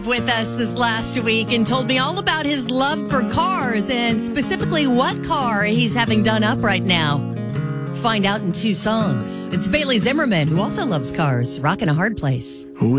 With us this last week and told me all about his love for cars and specifically what car he's having done up right now. Find out in 2 songs. It's Bailey Zimmerman, who also loves cars, rocking a hard place.